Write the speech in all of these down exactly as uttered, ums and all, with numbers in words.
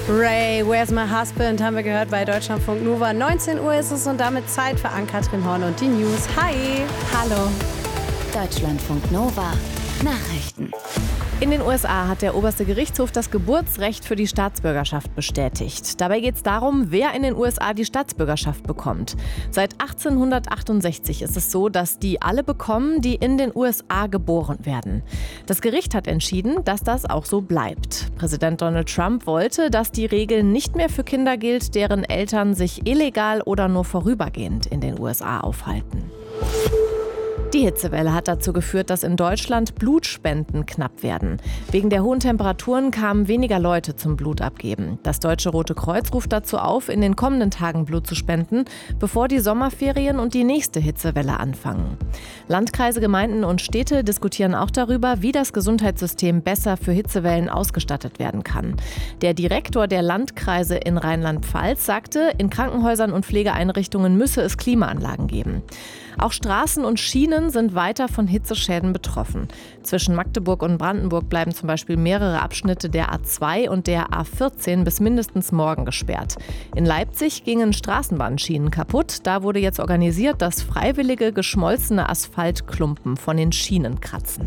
Ray, Where's My Husband, haben wir gehört bei Deutschlandfunk Nova. neunzehn Uhr ist es und damit Zeit für Ann-Kathrin Horn und die News. Hi! Hallo! Deutschlandfunk Nova Nachrichten. In den U S A hat der oberste Gerichtshof das Geburtsrecht für die Staatsbürgerschaft bestätigt. Dabei geht es darum, wer in den U S A die Staatsbürgerschaft bekommt. Seit achtzehnhundertachtundsechzig ist es so, dass die alle bekommen, die in den U S A geboren werden. Das Gericht hat entschieden, dass das auch so bleibt. Präsident Donald Trump wollte, dass die Regel nicht mehr für Kinder gilt, deren Eltern sich illegal oder nur vorübergehend in den U S A aufhalten. Die Hitzewelle hat dazu geführt, dass in Deutschland Blutspenden knapp werden. Wegen der hohen Temperaturen kamen weniger Leute zum Blutabgeben. Das Deutsche Rote Kreuz ruft dazu auf, in den kommenden Tagen Blut zu spenden, bevor die Sommerferien und die nächste Hitzewelle anfangen. Landkreise, Gemeinden und Städte diskutieren auch darüber, wie das Gesundheitssystem besser für Hitzewellen ausgestattet werden kann. Der Direktor der Landkreise in Rheinland-Pfalz sagte, in Krankenhäusern und Pflegeeinrichtungen müsse es Klimaanlagen geben. Auch Straßen und Schienen sind weiter von Hitzeschäden betroffen. Zwischen Magdeburg und Brandenburg bleiben zum Beispiel mehrere Abschnitte der A zwei und der A vierzehn bis mindestens morgen gesperrt. In Leipzig gingen Straßenbahnschienen kaputt. Da wurde jetzt organisiert, dass freiwillige geschmolzene Asphaltklumpen von den Schienen kratzen.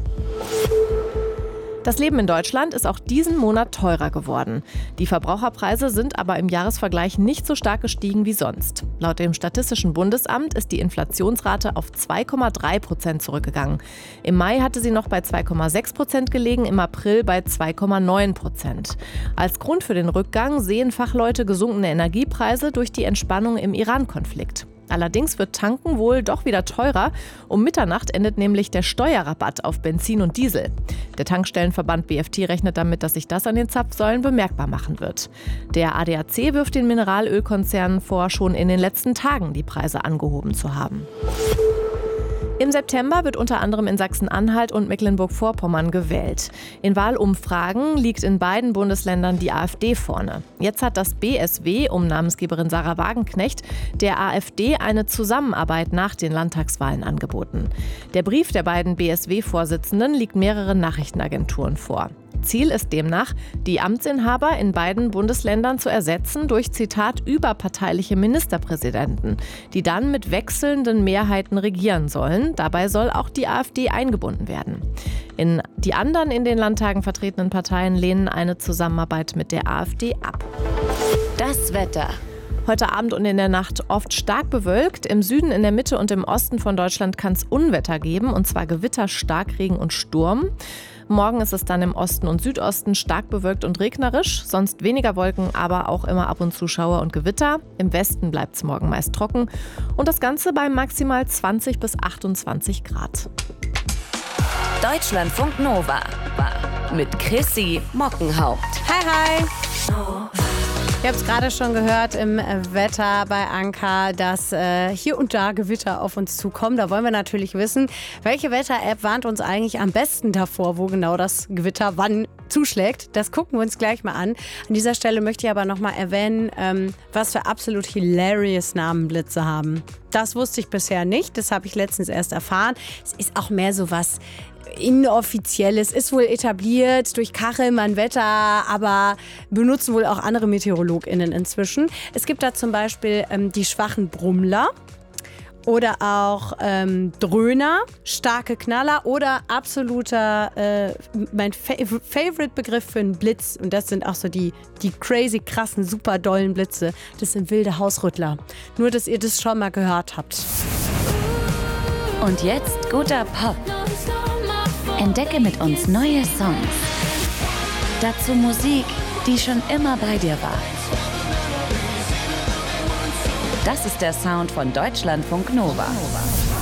Das Leben in Deutschland ist auch diesen Monat teurer geworden. Die Verbraucherpreise sind aber im Jahresvergleich nicht so stark gestiegen wie sonst. Laut dem Statistischen Bundesamt ist die Inflationsrate auf zwei Komma drei Prozent zurückgegangen. Im Mai hatte sie noch bei zwei Komma sechs Prozent gelegen, im April bei zwei Komma neun Prozent. Als Grund für den Rückgang sehen Fachleute gesunkene Energiepreise durch die Entspannung im Iran-Konflikt. Allerdings wird Tanken wohl doch wieder teurer. Um Mitternacht endet nämlich der Steuerrabatt auf Benzin und Diesel. Der Tankstellenverband B F T rechnet damit, dass sich das an den Zapfsäulen bemerkbar machen wird. Der A D A C wirft den Mineralölkonzernen vor, schon in den letzten Tagen die Preise angehoben zu haben. Im September wird unter anderem in Sachsen-Anhalt und Mecklenburg-Vorpommern gewählt. In Wahlumfragen liegt in beiden Bundesländern die AfD vorne. Jetzt hat das B S W um Namensgeberin Sarah Wagenknecht der AfD eine Zusammenarbeit nach den Landtagswahlen angeboten. Der Brief der beiden B S W-Vorsitzenden liegt mehreren Nachrichtenagenturen vor. Ziel ist demnach, die Amtsinhaber in beiden Bundesländern zu ersetzen durch, Zitat, überparteiliche Ministerpräsidenten, die dann mit wechselnden Mehrheiten regieren sollen. Dabei soll auch die AfD eingebunden werden. In die anderen in den Landtagen vertretenen Parteien lehnen eine Zusammenarbeit mit der AfD ab. Das Wetter. Heute Abend und in der Nacht oft stark bewölkt. Im Süden, in der Mitte und im Osten von Deutschland kann es Unwetter geben, und zwar Gewitter, Starkregen und Sturm. Morgen ist es dann im Osten und Südosten stark bewölkt und regnerisch, sonst weniger Wolken, aber auch immer ab und zu Schauer und Gewitter. Im Westen bleibt es morgen meist trocken und das Ganze bei maximal zwanzig bis achtundzwanzig Grad. Deutschlandfunk Nova mit Chrissy Mockenhaupt. Hi, hi! Ihr habt es gerade schon gehört im Wetter bei Anka, dass äh, hier und da Gewitter auf uns zukommen. Da wollen wir natürlich wissen, welche Wetter-App warnt uns eigentlich am besten davor, wo genau das Gewitter wann zuschlägt. Das gucken wir uns gleich mal an. An dieser Stelle möchte ich aber nochmal erwähnen, ähm, was für absolut hilarious Namen Blitze haben. Das wusste ich bisher nicht, das habe ich letztens erst erfahren. Es ist auch mehr so was Inoffizielles, ist wohl etabliert durch Kachelmann Wetter, aber benutzen wohl auch andere MeteorologInnen inzwischen. Es gibt da zum Beispiel ähm, die schwachen Brummler oder auch ähm, Dröhner, starke Knaller oder absoluter, äh, mein Fa- Favorite-Begriff für einen Blitz. Und das sind auch so die, die crazy, krassen, super dollen Blitze. Das sind wilde Hausrüttler. Nur, dass ihr das schon mal gehört habt. Und jetzt guter Pop. Entdecke mit uns neue Songs. Dazu Musik, die schon immer bei dir war. Das ist der Sound von Deutschlandfunk Nova.